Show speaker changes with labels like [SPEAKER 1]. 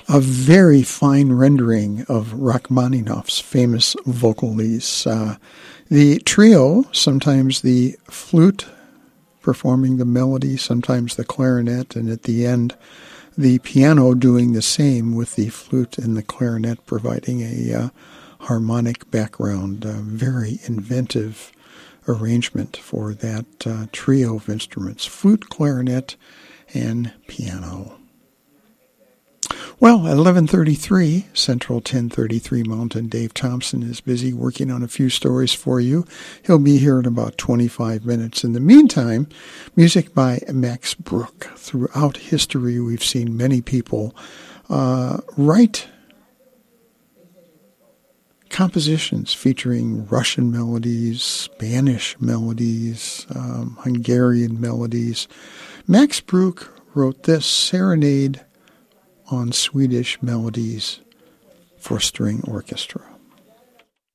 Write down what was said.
[SPEAKER 1] A very fine rendering of Rachmaninoff's famous Vocalise. The trio, sometimes the flute performing the melody, sometimes the clarinet, and at the end, the piano doing the same with the flute and the clarinet providing a harmonic background. A very inventive arrangement for that trio of instruments, flute, clarinet, and piano. Well, at 11:33 Central 1033 Mountain, Dave Thompson is busy working on a few stories for you. He'll be here in about 25 minutes. In the meantime, music by Max Bruch. Throughout history, we've seen many people write compositions featuring Russian melodies, Spanish melodies, Hungarian melodies. Max Bruch wrote this Serenade on Swedish Melodies for String Orchestra.